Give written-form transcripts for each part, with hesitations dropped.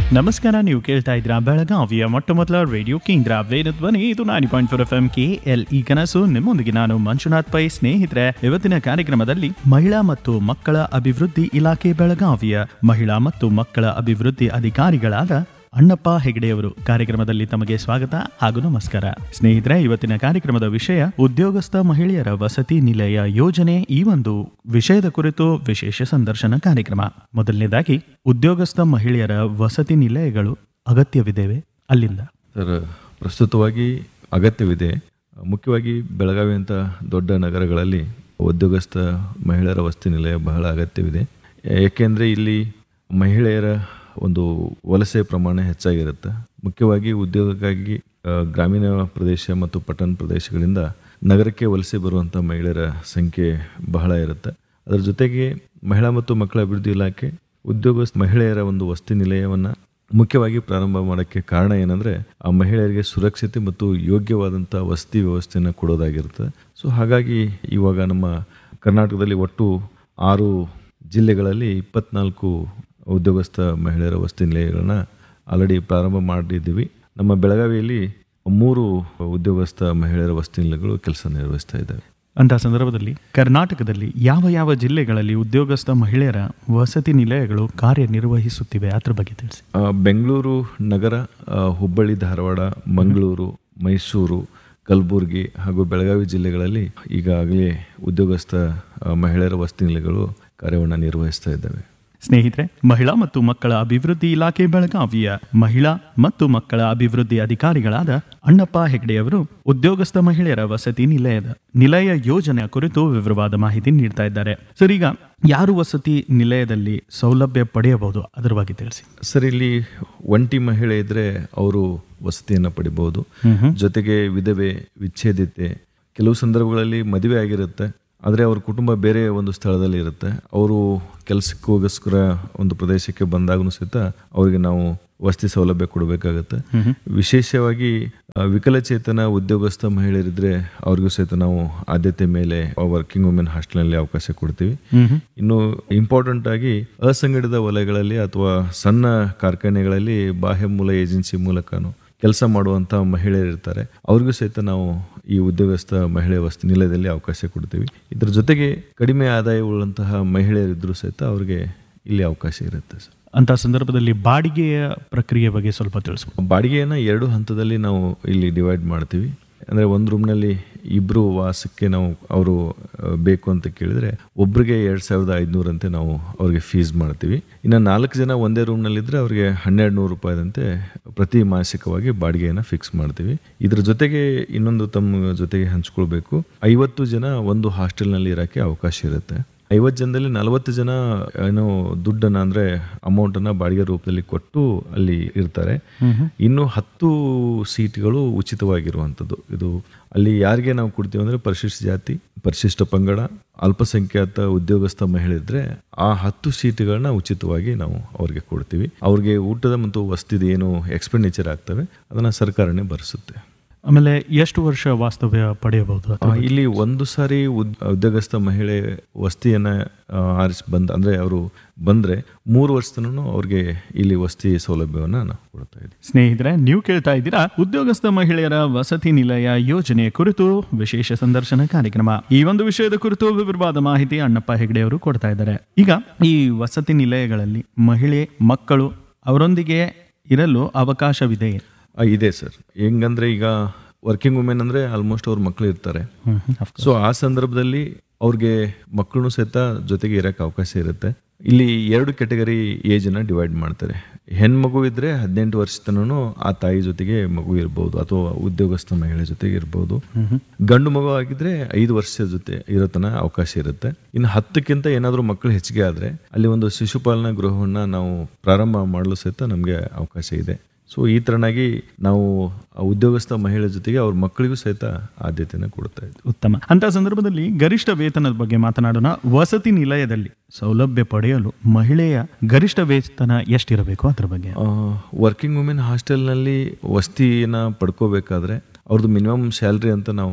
ನಮಸ್ಕಾರ, ನೀವು ಕೇಳ್ತಾ ಇದ್ದೀರಾ ಬೆಳಗಾವಿಯ ಮೊಟ್ಟ ಮೊದಲ ರೇಡಿಯೋ ಕೇಂದ್ರ ವೇಣಧ್ವನಿ. ಇದು 90.4 FM KLE ಕನಸು. ನಿಮ್ಮೊಂದಿಗೆ ನಾನು ಮಂಜುನಾಥ್ ಪೈ. ಸ್ನೇಹಿತರೆ, ಇವತ್ತಿನ ಕಾರ್ಯಕ್ರಮದಲ್ಲಿ ಮಹಿಳಾ ಮತ್ತು ಮಕ್ಕಳ ಅಭಿವೃದ್ಧಿ ಇಲಾಖೆ ಬೆಳಗಾವಿಯ ಮಹಿಳಾ ಮತ್ತು ಮಕ್ಕಳ ಅಭಿವೃದ್ಧಿ ಅಧಿಕಾರಿಗಳಾದ ಅಣ್ಣಪ್ಪ ಹೆಗಡೆಯವರು ಕಾರ್ಯಕ್ರಮದಲ್ಲಿ ತಮಗೆ ಸ್ವಾಗತ ಹಾಗೂ ನಮಸ್ಕಾರ. ಸ್ನೇಹಿತರೆ, ಇವತ್ತಿನ ಕಾರ್ಯಕ್ರಮದ ವಿಷಯ ಉದ್ಯೋಗಸ್ಥ ಮಹಿಳೆಯರ ವಸತಿ ನಿಲಯ ಯೋಜನೆ. ಈ ಒಂದು ವಿಷಯದ ಕುರಿತು ವಿಶೇಷ ಸಂದರ್ಶನ ಕಾರ್ಯಕ್ರಮ. ಮೊದಲನೇದಾಗಿ, ಉದ್ಯೋಗಸ್ಥ ಮಹಿಳೆಯರ ವಸತಿ ನಿಲಯಗಳು ಅಗತ್ಯವಿದೆವೇ? ಅಲ್ಲಿಂದ ಸರ್, ಪ್ರಸ್ತುತವಾಗಿ ಅಗತ್ಯವಿದೆ. ಮುಖ್ಯವಾಗಿ ಬೆಳಗಾವಿ ಅಂತ ದೊಡ್ಡ ನಗರಗಳಲ್ಲಿ ಉದ್ಯೋಗಸ್ಥ ಮಹಿಳೆಯರ ವಸತಿ ನಿಲಯ ಬಹಳ ಅಗತ್ಯವಿದೆ. ಏಕೆಂದರೆ ಇಲ್ಲಿ ಮಹಿಳೆಯರ ಒಂದು ವಲಸೆ ಪ್ರಮಾಣ ಹೆಚ್ಚಾಗಿರುತ್ತೆ. ಮುಖ್ಯವಾಗಿ ಉದ್ಯೋಗಕ್ಕಾಗಿ ಗ್ರಾಮೀಣ ಪ್ರದೇಶ ಮತ್ತು ಪಟ್ಟಣ ಪ್ರದೇಶಗಳಿಂದ ನಗರಕ್ಕೆ ವಲಸೆ ಬರುವಂಥ ಮಹಿಳೆಯರ ಸಂಖ್ಯೆ ಬಹಳ ಇರುತ್ತೆ. ಅದರ ಜೊತೆಗೆ ಮಹಿಳಾ ಮತ್ತು ಮಕ್ಕಳ ಅಭಿವೃದ್ಧಿ ಇಲಾಖೆ ಉದ್ಯೋಗಸ್ಥ ಮಹಿಳೆಯರ ಒಂದು ವಸತಿ ನಿಲಯವನ್ನು ಮುಖ್ಯವಾಗಿ ಪ್ರಾರಂಭ ಮಾಡೋಕ್ಕೆ ಕಾರಣ ಏನಂದರೆ, ಆ ಮಹಿಳೆಯರಿಗೆ ಸುರಕ್ಷತೆ ಮತ್ತು ಯೋಗ್ಯವಾದಂಥ ವಸತಿ ವ್ಯವಸ್ಥೆಯನ್ನು ಕೊಡೋದಾಗಿರುತ್ತೆ. ಸೊ ಹಾಗಾಗಿ ಇವಾಗ ನಮ್ಮ ಕರ್ನಾಟಕದಲ್ಲಿ ಒಟ್ಟು 6 ಜಿಲ್ಲೆಗಳಲ್ಲಿ 24 ಉದ್ಯೋಗಸ್ಥ ಮಹಿಳೆಯರ ವಸತಿ ನಿಲಯಗಳನ್ನ ಆಲ್ರೆಡಿ ಪ್ರಾರಂಭ ಮಾಡಿದ್ದೀವಿ. ನಮ್ಮ ಬೆಳಗಾವಿಯಲ್ಲಿ 3 ಉದ್ಯೋಗಸ್ಥ ಮಹಿಳೆಯರ ವಸತಿ ನಿಲಯಗಳು ಕೆಲಸ ನಿರ್ವಹಿಸ್ತಾ ಇದ್ದಾವೆ. ಅಂತಹ ಸಂದರ್ಭದಲ್ಲಿ ಕರ್ನಾಟಕದಲ್ಲಿ ಯಾವ ಯಾವ ಜಿಲ್ಲೆಗಳಲ್ಲಿ ಉದ್ಯೋಗಸ್ಥ ಮಹಿಳೆಯರ ವಸತಿ ನಿಲಯಗಳು ಕಾರ್ಯನಿರ್ವಹಿಸುತ್ತಿವೆ, ಅದ್ರ ಬಗ್ಗೆ ತಿಳಿಸಿ. ಬೆಂಗಳೂರು ನಗರ, ಹುಬ್ಬಳ್ಳಿ, ಧಾರವಾಡ, ಮಂಗಳೂರು, ಮೈಸೂರು, ಕಲಬುರಗಿ ಹಾಗೂ ಬೆಳಗಾವಿ ಜಿಲ್ಲೆಗಳಲ್ಲಿ ಈಗಾಗಲೇ ಉದ್ಯೋಗಸ್ಥ ಮಹಿಳೆಯರ ವಸತಿ ನಿಲಯಗಳು ಕಾರ್ಯವನ್ನು ನಿರ್ವಹಿಸ್ತಾ ಇದ್ದಾವೆ. ಸ್ನೇಹಿತರೆ, ಮಹಿಳಾ ಮತ್ತು ಮಕ್ಕಳ ಅಭಿವೃದ್ಧಿ ಇಲಾಖೆ ಬೆಳಗಾವಿಯ ಮಹಿಳಾ ಮತ್ತು ಮಕ್ಕಳ ಅಭಿವೃದ್ಧಿ ಅಧಿಕಾರಿಗಳಾದ ಅಣ್ಣಪ್ಪ ಹೆಗಡೆಯವರು ಉದ್ಯೋಗಸ್ಥ ಮಹಿಳೆಯರ ವಸತಿ ನಿಲಯ ಯೋಜನೆಯ ಕುರಿತು ವಿವರವಾದ ಮಾಹಿತಿ ನೀಡ್ತಾ ಇದ್ದಾರೆ. ಸರ್, ಈಗ ಯಾರು ವಸತಿ ನಿಲಯದಲ್ಲಿ ಸೌಲಭ್ಯ ಪಡೆಯಬಹುದು, ಅದರ ಬಗ್ಗೆ ತಿಳಿಸಿ. ಸರ್, ಇಲ್ಲಿ ಒಂಟಿ ಮಹಿಳೆ ಇದ್ರೆ ಅವರು ವಸತಿಯನ್ನು ಪಡಿಬಹುದು. ಜೊತೆಗೆ ವಿಧವೆ, ವಿಚ್ಛೇದಿತೆ, ಕೆಲವು ಸಂದರ್ಭಗಳಲ್ಲಿ ಮದುವೆ ಆಗಿರುತ್ತೆ, ಆದರೆ ಅವ್ರ ಕುಟುಂಬ ಬೇರೆ ಒಂದು ಸ್ಥಳದಲ್ಲಿ ಇರುತ್ತೆ. ಅವರು ಕೆಲಸಕ್ಕೋಸ್ಕರ ಒಂದು ಪ್ರದೇಶಕ್ಕೆ ಬಂದಾಗೂ ಸಹಿತ ಅವರಿಗೆ ನಾವು ವಸತಿ ಸೌಲಭ್ಯ ಕೊಡಬೇಕಾಗತ್ತೆ. ವಿಶೇಷವಾಗಿ ವಿಕಲಚೇತನ ಉದ್ಯೋಗಸ್ಥ ಮಹಿಳೆಯರಿದ್ರೆ ಅವ್ರಿಗೂ ಸಹಿತ ನಾವು ಆದ್ಯತೆ ಮೇಲೆ ವರ್ಕಿಂಗ್ ವುಮೆನ್ ಹಾಸ್ಟೆಲ್ನಲ್ಲಿ ಅವಕಾಶ ಕೊಡ್ತೀವಿ. ಇನ್ನು ಇಂಪಾರ್ಟೆಂಟ್ ಆಗಿ ಅಸಂಘಟಿತ ವಲಯಗಳಲ್ಲಿ ಅಥವಾ ಸಣ್ಣ ಕಾರ್ಖಾನೆಗಳಲ್ಲಿ ಬಾಹ್ಯ ಮೂಲ ಏಜೆನ್ಸಿ ಮೂಲಕನೂ ಕೆಲಸ ಮಾಡುವಂಥ ಮಹಿಳೆಯರಿರ್ತಾರೆ, ಅವ್ರಿಗೂ ಸಹಿತ ನಾವು ಈ ಉದ್ಯೋಗಸ್ಥ ಮಹಿಳೆಯ ವಸತಿ ನಿಲಯದಲ್ಲಿ ಅವಕಾಶ ಕೊಡ್ತೀವಿ. ಇದರ ಜೊತೆಗೆ ಕಡಿಮೆ ಆದಾಯವುಳ್ಳಂತಹ ಮಹಿಳೆಯರಿದ್ದರೂ ಸಹಿತ ಅವ್ರಿಗೆ ಇಲ್ಲಿ ಅವಕಾಶ ಇರುತ್ತೆ. ಸರ್, ಅಂತಹ ಸಂದರ್ಭದಲ್ಲಿ ಬಾಡಿಗೆಯ ಪ್ರಕ್ರಿಯೆ ಬಗ್ಗೆ ಸ್ವಲ್ಪ ತಿಳಿಸ್ಬೋದು. ಬಾಡಿಗೆಯನ್ನು 2 ಹಂತದಲ್ಲಿ ನಾವು ಇಲ್ಲಿ ಡಿವೈಡ್ ಮಾಡ್ತೀವಿ. ಅಂದರೆ ಒಂದು ರೂಮ್ನಲ್ಲಿ 2 ವಾಸಕ್ಕೆ ನಾವು ಅವರು ಬೇಕು ಅಂತ ಕೇಳಿದರೆ ಒಬ್ಬರಿಗೆ 2500 ಅಂತೆ ನಾವು ಅವ್ರಿಗೆ ಫೀಸ್ ಮಾಡ್ತೀವಿ. ಇನ್ನು 4 ಜನ ಒಂದೇ ರೂಮ್ನಲ್ಲಿದ್ದರೆ ಅವ್ರಿಗೆ 1200 ರೂಪಾಯಿದಂತೆ ಪ್ರತಿ ಮಾಸಿಕವಾಗಿ ಬಾಡಿಗೆಯನ್ನು ಫಿಕ್ಸ್ ಮಾಡ್ತೀವಿ. ಇದ್ರ ಜೊತೆಗೆ ಇನ್ನೊಂದು ತಮ್ಮ ಜೊತೆಗೆ ಹಂಚ್ಕೊಳ್ಬೇಕು, 50 ಜನ ಒಂದು ಹಾಸ್ಟೆಲ್ನಲ್ಲಿ ಇರೋಕ್ಕೆ ಅವಕಾಶ ಇರುತ್ತೆ. 50 ಜನದಲ್ಲಿ 40 ಜನ ಏನೋ ದುಡ್ಡನ್ನು ಅಂದರೆ ಅಮೌಂಟನ್ನು ಬಾಡಿಗೆ ರೂಪದಲ್ಲಿ ಕೊಟ್ಟು ಅಲ್ಲಿ ಇರ್ತಾರೆ. ಇನ್ನು 10 ಸೀಟ್ಗಳು ಉಚಿತವಾಗಿರುವಂಥದ್ದು. ಇದು ಅಲ್ಲಿ ಯಾರಿಗೆ ನಾವು ಕೊಡ್ತೀವಿ ಅಂದರೆ ಪರಿಶಿಷ್ಟ ಜಾತಿ, ಪರಿಶಿಷ್ಟ ಪಂಗಡ, ಅಲ್ಪಸಂಖ್ಯಾತ ಉದ್ಯೋಗಸ್ಥ ಮಹಿಳೆ ಇದ್ದರೆ ಆ 10 ಸೀಟ್ಗಳನ್ನ ಉಚಿತವಾಗಿ ನಾವು ಅವ್ರಿಗೆ ಕೊಡ್ತೀವಿ. ಅವ್ರಿಗೆ ಊಟದ ಮತ್ತು ವಸತಿದ ಏನು ಎಕ್ಸ್ಪೆಂಡಿಚರ್ ಆಗ್ತವೆ ಅದನ್ನು ಸರ್ಕಾರನೇ ಭರಿಸುತ್ತೆ. ಆಮೇಲೆ ಎಷ್ಟು ವರ್ಷ ವಾಸ್ತವ್ಯ ಪಡೆಯಬಹುದು? ಇಲ್ಲಿ ಒಂದು ಸಾರಿ ಉದ್ಯೋಗಸ್ಥ ಮಹಿಳೆ ವಸತಿಯನ್ನು ಆರಿಸಿ ಅಂದರೆ ಅವರು ಬಂದರೆ 3 ವರ್ಷ ತನಕ ಅವ್ರಿಗೆ ಇಲ್ಲಿ ವಸತಿ ಸೌಲಭ್ಯವನ್ನು ನಾವು ಕೊಡ್ತಾ ಇದ್ದೀವಿ. ಸ್ನೇಹಿತರೆ, ನೀವು ಕೇಳ್ತಾ ಇದ್ದೀರಾ ಉದ್ಯೋಗಸ್ಥ ಮಹಿಳೆಯರ ವಸತಿ ನಿಲಯ ಯೋಜನೆಯ ಕುರಿತು ವಿಶೇಷ ಸಂದರ್ಶನ ಕಾರ್ಯಕ್ರಮ. ಈ ಒಂದು ವಿಷಯದ ಕುರಿತು ವಿವರವಾದ ಮಾಹಿತಿ ಅಣ್ಣಪ್ಪ ಹೆಗಡೆಯವರು ಕೊಡ್ತಾ ಇದ್ದಾರೆ. ಈಗ ಈ ವಸತಿ ನಿಲಯಗಳಲ್ಲಿ ಮಹಿಳೆ ಮಕ್ಕಳು ಅವರೊಂದಿಗೆ ಇರಲು ಅವಕಾಶವಿದೆ? ಇದೆ ಸರ್. ಹೆಂಗಂದ್ರೆ ಈಗ ವರ್ಕಿಂಗ್ ವುಮೆನ್ ಅಂದರೆ ಆಲ್ಮೋಸ್ಟ್ ಅವ್ರ ಮಕ್ಕಳು ಇರ್ತಾರೆ. ಸೊ ಆ ಸಂದರ್ಭದಲ್ಲಿ ಅವ್ರಿಗೆ ಮಕ್ಕಳು ಸಹಿತ ಜೊತೆಗೆ ಇರೋಕ್ಕೆ ಅವಕಾಶ ಇರುತ್ತೆ. ಇಲ್ಲಿ 2 ಕ್ಯಾಟಗರಿ ಏಜನ್ನು ಡಿವೈಡ್ ಮಾಡ್ತಾರೆ. ಹೆಣ್ಮಗು ಇದ್ದರೆ 18 ವರ್ಷ ತನೂ ಆ ತಾಯಿ ಜೊತೆಗೆ ಮಗು ಇರ್ಬೋದು ಅಥವಾ ಉದ್ಯೋಗಸ್ಥ ಮಹಿಳೆ ಜೊತೆಗೆ ಇರ್ಬೋದು. ಗಂಡು ಮಗು ಆಗಿದ್ರೆ 5 ವರ್ಷ ಜೊತೆ ಇರೋ ತನಕ ಅವಕಾಶ ಇರುತ್ತೆ. ಇನ್ನು 10ಕ್ಕಿಂತ ಏನಾದರೂ ಮಕ್ಕಳು ಹೆಚ್ಚಿಗೆ ಆದರೆ ಅಲ್ಲಿ ಒಂದು ಶಿಶುಪಾಲನಾ ಗೃಹವನ್ನು ನಾವು ಪ್ರಾರಂಭ ಮಾಡಲು ಸಹಿತ ನಮಗೆ ಅವಕಾಶ ಇದೆ. ಸೊ ಈ ತರನಾಗಿ ನಾವು ಉದ್ಯೋಗಸ್ಥ ಮಹಿಳೆ ಜೊತೆಗೆ ಅವ್ರ ಮಕ್ಕಳಿಗೂ ಸಹಿತ ಆದ್ಯತೆಯನ್ನು ಕೊಡ್ತಾ ಇದ್ದೀವಿ. ಉತ್ತಮ. ಅಂತ ಸಂದರ್ಭದಲ್ಲಿ ಗರಿಷ್ಠ ವೇತನದ ಬಗ್ಗೆ ಮಾತನಾಡೋಣ. ವಸತಿ ನಿಲಯದಲ್ಲಿ ಸೌಲಭ್ಯ ಪಡೆಯಲು ಮಹಿಳೆಯ ಗರಿಷ್ಠ ವೇತನ ಎಷ್ಟಿರಬೇಕು ಅದ್ರ ಬಗ್ಗೆ? ವರ್ಕಿಂಗ್ ವುಮೆನ್ ಹಾಸ್ಟೆಲ್ನಲ್ಲಿ ವಸತಿಯನ್ನು ಪಡ್ಕೋಬೇಕಾದ್ರೆ ಅವ್ರದ್ದು ಮಿನಿಮಮ್ ಸ್ಯಾಲ್ರಿ ಅಂತ ನಾವು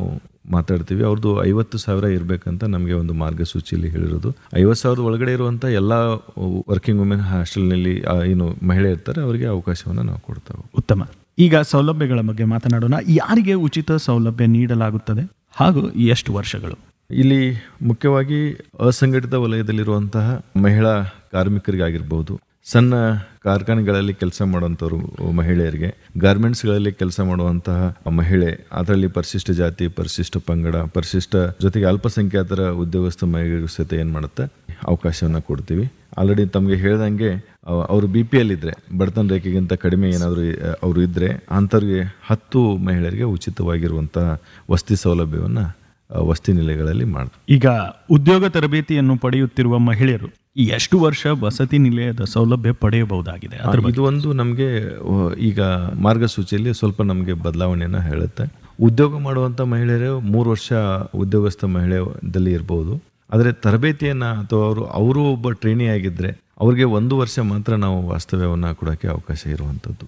ಮಾತಾಡ್ತೀವಿ. ಅವ್ರದ್ದು 50,000 ಇರಬೇಕಂತ ನಮಗೆ ಒಂದು ಮಾರ್ಗಸೂಚಿಯಲ್ಲಿ ಹೇಳಿರೋದು. 50,000 ಒಳಗಡೆ ಇರುವಂಥ ಎಲ್ಲ ವರ್ಕಿಂಗ್ ವುಮೆನ್ ಹಾಸ್ಟೆಲ್ನಲ್ಲಿ ಏನು ಮಹಿಳೆ ಇರ್ತಾರೆ ಅವರಿಗೆ ಅವಕಾಶವನ್ನು ನಾವು ಕೊಡ್ತೇವೆ. ಉತ್ತಮ. ಈಗ ಸೌಲಭ್ಯಗಳ ಬಗ್ಗೆ ಮಾತನಾಡೋಣ. ಯಾರಿಗೆ ಉಚಿತ ಸೌಲಭ್ಯ ನೀಡಲಾಗುತ್ತದೆ ಹಾಗೂ ಎಷ್ಟು ವರ್ಷಗಳು? ಇಲ್ಲಿ ಮುಖ್ಯವಾಗಿ ಅಸಂಘಟಿತ ವಲಯದಲ್ಲಿರುವಂತಹ ಮಹಿಳಾ ಕಾರ್ಮಿಕರಿಗಾಗಿರ್ಬೋದು, ಸಣ್ಣ ಕಾರ್ಖಾನೆಗಳಲ್ಲಿ ಕೆಲಸ ಮಾಡುವಂಥವ್ರು ಮಹಿಳೆಯರಿಗೆ, ಗಾರ್ಮೆಂಟ್ಸ್ಗಳಲ್ಲಿ ಕೆಲಸ ಮಾಡುವಂತಹ ಮಹಿಳೆ, ಅದರಲ್ಲಿ ಪರಿಶಿಷ್ಟ ಜಾತಿ, ಪರಿಶಿಷ್ಟ ಪಂಗಡ, ಪರಿಶಿಷ್ಟ ಜೊತೆಗೆ ಅಲ್ಪಸಂಖ್ಯಾತರ ಉದ್ಯೋಗಸ್ಥ ಮಹಿಳೆಯರಿಗೂ ಸಹಿತ ಏನು ಮಾಡುತ್ತೆ ಅವಕಾಶವನ್ನು ಕೊಡ್ತೀವಿ. ಆಲ್ರೆಡಿ ತಮಗೆ ಹೇಳ್ದಂಗೆ ಅವರು BPL ಇದ್ದರೆ, ಬಡತನ ರೇಖೆಗಿಂತ ಕಡಿಮೆ ಏನಾದರೂ ಅವರು ಇದ್ದರೆ ಅಂಥವ್ರಿಗೆ 10 ಮಹಿಳೆಯರಿಗೆ ಉಚಿತವಾಗಿರುವಂತಹ ವಸತಿ ಸೌಲಭ್ಯವನ್ನು ವಸತಿ ನಿಲಯಗಳಲ್ಲಿ ಮಾಡ್ತಾರೆ. ಈಗ ಉದ್ಯೋಗ ತರಬೇತಿಯನ್ನು ಪಡೆಯುತ್ತಿರುವ ಮಹಿಳೆಯರು ಎಷ್ಟು ವರ್ಷ ವಸತಿ ನಿಲಯದ ಸೌಲಭ್ಯ ಪಡೆಯಬಹುದಾಗಿದೆ? ಇದು ಒಂದು ನಮಗೆ ಈಗ ಮಾರ್ಗಸೂಚಿಯಲ್ಲಿ ಸ್ವಲ್ಪ ನಮಗೆ ಬದಲಾವಣೆಯನ್ನು ಹೇಳುತ್ತೆ. ಉದ್ಯೋಗ ಮಾಡುವಂಥ ಮಹಿಳೆಯರು 3 ವರ್ಷ ಉದ್ಯೋಗಸ್ಥ ಮಹಿಳೆಯಲ್ಲಿ ಇರ್ಬೋದು. ಆದರೆ ತರಬೇತಿಯನ್ನು ಅಥವಾ ಅವರು ಒಬ್ಬ ಟ್ರೈನಿ ಆಗಿದ್ದರೆ ಅವ್ರಿಗೆ 1 ವರ್ಷ ಮಾತ್ರ ನಾವು ವಾಸ್ತವ್ಯವನ್ನು ಕೊಡೋಕ್ಕೆ ಅವಕಾಶ ಇರುವಂಥದ್ದು.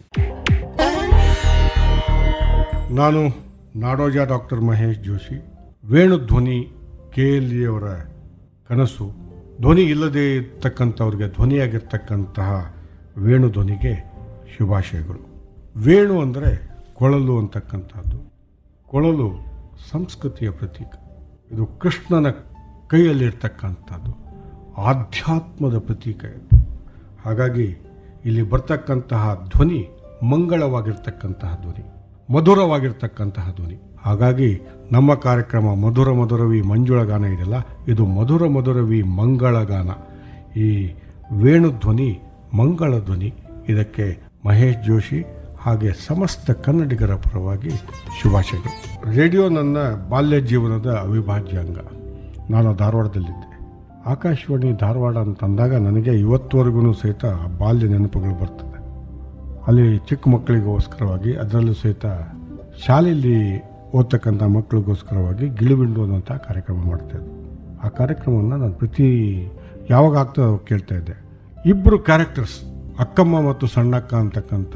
ನಾನು ನಾಡೋಜ ಡಾಕ್ಟರ್ ಮಹೇಶ್ ಜೋಶಿ. ವೇಣುಧ್ವನಿ KLE ಅವರ ಕನಸು. ಧ್ವನಿ ಇಲ್ಲದೆ ಇರ್ತಕ್ಕಂಥವ್ರಿಗೆ ಧ್ವನಿಯಾಗಿರ್ತಕ್ಕಂತಹ ವೇಣುಧ್ವನಿಗೆ ಶುಭಾಶಯಗಳು. ವೇಣು ಅಂದರೆ ಕೊಳಲು ಅಂತಕ್ಕಂಥದ್ದು. ಕೊಳಲು ಸಂಸ್ಕೃತಿಯ ಪ್ರತೀಕ. ಇದು ಕೃಷ್ಣನ ಕೈಯಲ್ಲಿರ್ತಕ್ಕಂಥದ್ದು, ಆಧ್ಯಾತ್ಮದ ಪ್ರತೀಕ ಇದು. ಹಾಗಾಗಿ ಇಲ್ಲಿ ಬರ್ತಕ್ಕಂತಹ ಧ್ವನಿ ಮಂಗಳವಾಗಿರ್ತಕ್ಕಂತಹ ಧ್ವನಿ, ಮಧುರವಾಗಿರ್ತಕ್ಕಂತಹ ಧ್ವನಿ. ಹಾಗಾಗಿ ನಮ್ಮ ಕಾರ್ಯಕ್ರಮ ಮಧುರ ಮಧುರವಿ ಮಂಜುಳಗಾನ ಇದೆಯಲ್ಲ, ಇದು ಮಧುರ ಮಧುರವಿ ಮಂಗಳಗಾನ. ಈ ವೇಣುಧ್ವನಿ ಮಂಗಳ ಧ್ವನಿ. ಇದಕ್ಕೆ ಮಹೇಶ್ ಜೋಶಿ ಹಾಗೆ ಸಮಸ್ತ ಕನ್ನಡಿಗರ ಪರವಾಗಿ ಶುಭಾಶಯಗಳು. ರೇಡಿಯೋ ನನ್ನ ಬಾಲ್ಯ ಜೀವನದ ಅವಿಭಾಜ್ಯ ಅಂಗ. ನಾನು ಧಾರವಾಡದಲ್ಲಿದ್ದೆ. ಆಕಾಶವಾಣಿ ಧಾರವಾಡ ಅಂತಂದಾಗ ನನಗೆ ಇವತ್ತುವರೆಗೂ ಸಹಿತ ಬಾಲ್ಯ ನೆನಪುಗಳು ಬರ್ತದೆ. ಅಲ್ಲಿ ಚಿಕ್ಕ ಮಕ್ಕಳಿಗೋಸ್ಕರವಾಗಿ, ಅದರಲ್ಲೂ ಸಹಿತ ಶಾಲೆಯಲ್ಲಿ ಓದ್ತಕ್ಕಂಥ ಮಕ್ಕಳಿಗೋಸ್ಕರವಾಗಿ ಗಿಳಿಬಿಂಡು ಅನ್ನೋಂಥ ಕಾರ್ಯಕ್ರಮ ಮಾಡ್ತಾಯಿದ್ದೆ. ಆ ಕಾರ್ಯಕ್ರಮವನ್ನು ನಾನು ಯಾವಾಗ ಆಗ್ತದೆ ಕೇಳ್ತಾ ಇದ್ದೆ. 2 ಕ್ಯಾರೆಕ್ಟರ್ಸ್, ಅಕ್ಕಮ್ಮ ಮತ್ತು ಸಣ್ಣಕ್ಕ ಅಂತಕ್ಕಂಥ,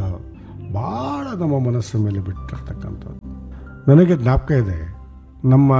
ಭಾಳ ನಮ್ಮ ಮನಸ್ಸಿನ ಮೇಲೆ ಬಿಟ್ಟಿರ್ತಕ್ಕಂಥದ್ದು. ನನಗೆ ಜ್ಞಾಪಕ ಇದೆ, ನಮ್ಮ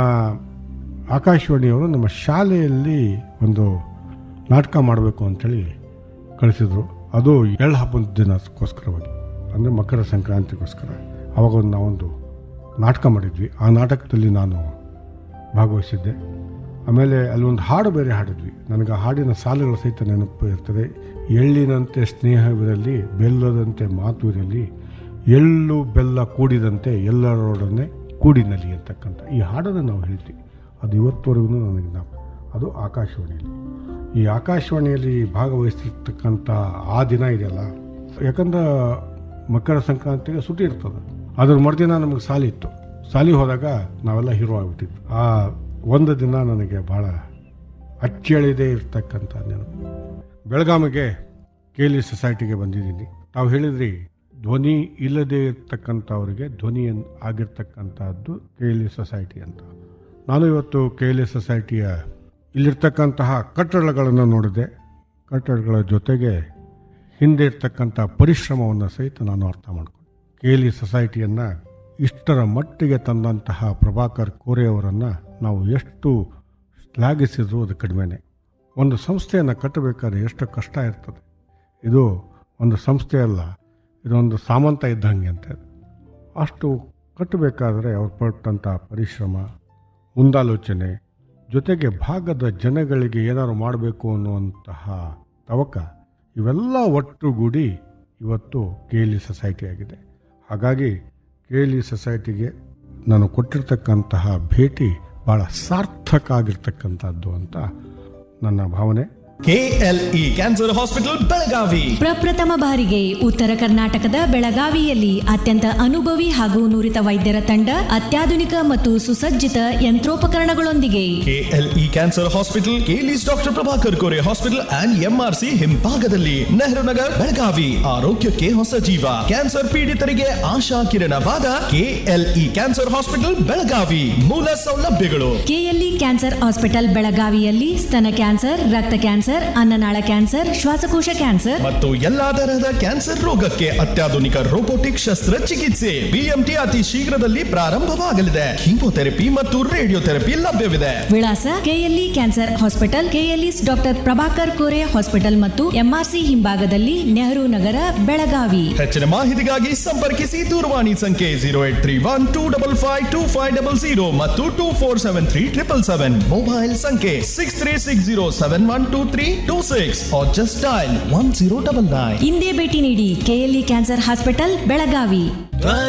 ಆಕಾಶವಾಣಿಯವರು ನಮ್ಮ ಶಾಲೆಯಲ್ಲಿ ಒಂದು ನಾಟಕ ಮಾಡಬೇಕು ಅಂಥೇಳಿ ಕಳಿಸಿದ್ರು. ಅದು ಎಳ್ಳು ಹಬ್ಬದ ದಿನಕ್ಕೋಸ್ಕರವಾಗಿ, ಅಂದರೆ ಮಕರ ಸಂಕ್ರಾಂತಿಗೋಸ್ಕರ. ಆವಾಗ ನಾವೊಂದು ನಾಟಕ ಮಾಡಿದ್ವಿ. ಆ ನಾಟಕದಲ್ಲಿ ನಾನು ಭಾಗವಹಿಸಿದ್ದೆ. ಆಮೇಲೆ ಅಲ್ಲೊಂದು ಹಾಡು ಬೇರೆ ಹಾಡಿದ್ವಿ. ನನಗೆ ಆ ಹಾಡಿನ ಸಾಲುಗಳ ಸಹಿತ ನೆನಪು ಇರ್ತದೆ. ಎಳ್ಳಿನಂತೆ ಸ್ನೇಹವಿರಲಿ, ಬೆಲ್ಲದಂತೆ ಮಾತು ಇರಲಿ, ಎಳ್ಳು ಬೆಲ್ಲ ಕೂಡಿದಂತೆ ಎಲ್ಲರೊಡನೆ ಕೂಡಿನಲಿ ಅಂತಕ್ಕಂಥ ಈ ಹಾಡನ್ನು ನಾವು ಹೇಳ್ತೀವಿ. ಅದು ಇವತ್ತುವರೆಗೂ ನನಗೆ ಅದು ಆಕಾಶವಾಣಿಯಲ್ಲಿ. ಈ ಆಕಾಶವಾಣಿಯಲ್ಲಿ ಭಾಗವಹಿಸಿರ್ತಕ್ಕಂಥ ಆ ದಿನ ಇದೆಯಲ್ಲ, ಯಾಕಂದ್ರೆ ಮಕರ ಸಂಕ್ರಾಂತಿಗೆ ಸುಟಿ ಇರ್ತದೆ. ಅದ್ರ ಮರುದಿನ ನಮಗೆ ಸಾಲಿ ಇತ್ತು. ಸಾಲಿ ಹೋದಾಗ ನಾವೆಲ್ಲ ಹೀರೋ ಆಗಿಬಿಟ್ಟಿದ್ವಿ. ಆ ಒಂದು ದಿನ ನನಗೆ ಭಾಳ ಅಚ್ಚಳಿದೇ ಇರ್ತಕ್ಕಂಥ ನೆನಪು. ಬೆಳಗಾವಿಗೆ KLE ಸೊಸೈಟಿಗೆ ಬಂದಿದ್ದೀನಿ. ತಾವು ಹೇಳಿದ್ರಿ ಧ್ವನಿ ಇಲ್ಲದೆ ಇರ್ತಕ್ಕಂಥವ್ರಿಗೆ ಧ್ವನಿ ಆಗಿರ್ತಕ್ಕಂಥದ್ದು KLE ಸೊಸೈಟಿ ಅಂತ. ನಾನು ಇವತ್ತು KLE ಸೊಸೈಟಿಯ ಇಲ್ಲಿರ್ತಕ್ಕಂತಹ ಕಟ್ಟಡಗಳನ್ನು ನೋಡಿದೆ. ಕಟ್ಟಡಗಳ ಜೊತೆಗೆ ಹಿಂದೆ ಇರ್ತಕ್ಕಂಥ ಪರಿಶ್ರಮವನ್ನು ಸಹಿತ ನಾನು ಅರ್ಥ ಮಾಡಿಕೊಂಡೆ. KLE ಸೊಸೈಟಿಯನ್ನು ಇಷ್ಟರ ಮಟ್ಟಿಗೆ ತಂದಂತಹ ಪ್ರಭಾಕರ್ ಕೋರೆ ಅವರನ್ನು ನಾವು ಎಷ್ಟು ಶ್ಲಾಘಿಸಿದ್ರು ಅದು ಕಡಿಮೆನೆ. ಒಂದು ಸಂಸ್ಥೆಯನ್ನು ಕಟ್ಟಬೇಕಾದ್ರೆ ಎಷ್ಟು ಕಷ್ಟ ಇರ್ತದೆ. ಇದು ಒಂದು ಸಂಸ್ಥೆ ಅಲ್ಲ, ಇದೊಂದು ಸಾಮಂತ ಇದ್ದಂಗೆ ಅಂತ. ಅಷ್ಟು ಕಟ್ಟಬೇಕಾದ್ರೆ ಅವ್ರು ಪಟ್ಟಂಥ ಪರಿಶ್ರಮ, ಮುಂದಾಲೋಚನೆ, ಜೊತೆಗೆ ಭಾಗದ ಜನಗಳಿಗೆ ಏನಾದ್ರು ಮಾಡಬೇಕು ಅನ್ನುವಂತಹ ತವಕ, ಇವೆಲ್ಲ ಒಟ್ಟುಗೂಡಿ ಇವತ್ತು KLE ಸೊಸೈಟಿ ಆಗಿದೆ. ಹಾಗಾಗಿ KLE ಸೊಸೈಟಿಗೆ ನಾನು ಕೊಟ್ಟಿರ್ತಕ್ಕಂತಹ ಭೇಟಿ ಭಾಳ ಸಾರ್ಥಕ ಆಗಿರ್ತಕ್ಕಂಥದ್ದು ಅಂತ ನನ್ನ ಭಾವನೆ. KLE ಕ್ಯಾನ್ಸರ್ ಹಾಸ್ಪಿಟಲ್ ಬೆಳಗಾವಿ ಪ್ರಪ್ರಥಮ ಬಾರಿಗೆ ಉತ್ತರ ಕರ್ನಾಟಕದ ಬೆಳಗಾವಿಯಲ್ಲಿ ಅತ್ಯಂತ ಅನುಭವಿ ಹಾಗೂ ನುರಿತ ವೈದ್ಯರ ತಂಡ, ಅತ್ಯಾಧುನಿಕ ಮತ್ತು ಸುಸಜ್ಜಿತ ಯಂತ್ರೋಪಕರಣಗಳೊಂದಿಗೆ. KLE cancer hospital, KLE's doctor Prabhakar Kore hospital and MRC ಹಿಂಭಾಗದಲ್ಲಿ, ನೆಹರು ನಗರ್, ಬೆಳಗಾವಿ. ಆರೋಗ್ಯಕ್ಕೆ ಹೊಸ ಜೀವ. ಕ್ಯಾನ್ಸರ್ ಪೀಡಿತರಿಗೆ ಆಶಾ ಕಿರಣವಾದ KLE ಕ್ಯಾನ್ಸರ್ ಹಾಸ್ಪಿಟಲ್ ಬೆಳಗಾವಿ. ಮೂಲ ಸೌಲಭ್ಯಗಳು: KLE ಕ್ಯಾನ್ಸರ್ ಹಾಸ್ಪಿಟಲ್ ಬೆಳಗಾವಿಯಲ್ಲಿ ಸ್ತನ ಕ್ಯಾನ್ಸರ್, ರಕ್ತ ಕ್ಯಾನ್ಸರ್, ಕ್ಯಾನ್ಸರ್, ಅನ್ನನಾಳ ಕ್ಯಾನ್ಸರ್, ಶ್ವಾಸಕೋಶ ಕ್ಯಾನ್ಸರ್ ಮತ್ತು ಎಲ್ಲಾ ತರಹದ ಕ್ಯಾನ್ಸರ್ ರೋಗಕ್ಕೆ ಅತ್ಯಾಧುನಿಕ ರೋಬೋಟಿಕ್ ಶಸ್ತ್ರಚಿಕಿತ್ಸೆ BMT ಅತಿ ಶೀಘ್ರದಲ್ಲಿ ಪ್ರಾರಂಭವಾಗಲಿದೆ. ಕೀಮೋಥೆರಪಿ ಮತ್ತು ರೇಡಿಯೋಥೆರಪಿ ಲಭ್ಯವಿದೆ. ವಿಳಾಸ KLE cancer hospital, KLE doctor Prabhakar Kore hospital ಮತ್ತು MRC ಹಿಂಭಾಗದಲ್ಲಿ, ನೆಹರು ನಗರ, ಬೆಳಗಾವಿ. ಹೆಚ್ಚಿನ ಮಾಹಿತಿಗಾಗಿ ಸಂಪರ್ಕಿಸಿ ದೂರವಾಣಿ ಸಂಖ್ಯೆ 0831255500 ಮತ್ತು 24737777. ಮೊಬೈಲ್ ಸಂಖ್ಯೆ 6360712326 or just dial 1099. ಇಂದೇ ಭೇಟಿ ನೀಡಿ KLE ಕ್ಯಾನ್ಸರ್ ಹಾಸ್ಪಿಟಲ್, ಬೆಳಗಾವಿ.